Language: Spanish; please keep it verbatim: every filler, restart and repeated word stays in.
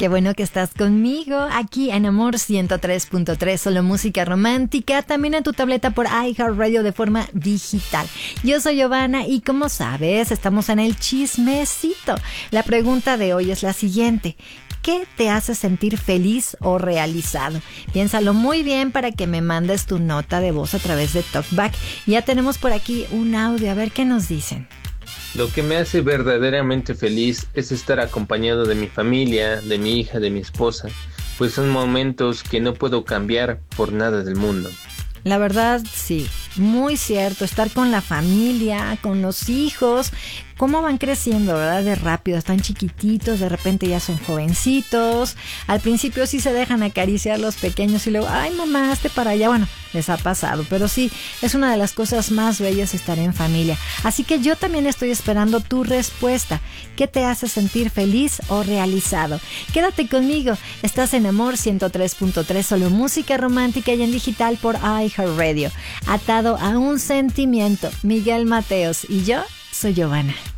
Qué bueno que estás conmigo aquí en Amor ciento tres punto tres, solo música romántica, también en tu tableta por iHeartRadio de forma digital. Yo soy Giovanna y como sabes, estamos en el chismecito. La pregunta de hoy es la siguiente: ¿qué te hace sentir feliz o realizado? Piénsalo muy bien para que me mandes tu nota de voz a través de TalkBack. Ya tenemos por aquí un audio, a ver qué nos dicen. Lo que me hace verdaderamente feliz es estar acompañado de mi familia, de mi hija, de mi esposa, pues son momentos que no puedo cambiar por nada del mundo. La verdad, sí, muy cierto, estar con la familia, con los hijos, cómo van creciendo, ¿verdad? De rápido, están chiquititos, de repente ya son jovencitos, al principio sí se dejan acariciar los pequeños y luego, ay mamá, hazte para allá, bueno, les ha pasado, pero sí, es una de las cosas más bellas estar en familia. Así que yo también estoy esperando tu respuesta. ¿Qué te hace sentir feliz o realizado? Quédate conmigo, estás en Amor ciento tres punto tres, solo música romántica y en digital por iHeartRadio. Atado a un sentimiento, Miguel Mateos y yo soy Giovanna.